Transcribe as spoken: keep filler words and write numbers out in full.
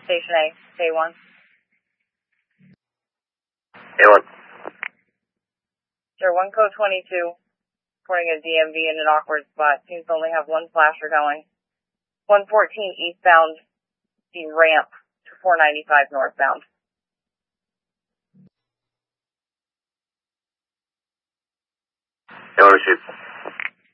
Station A, day one. Day one. Sure, one code twenty-two, reporting a D M V in an awkward spot. Seems to only have one flasher going. one fourteen eastbound, the ramp to four ninety-five northbound. Day one, shoot.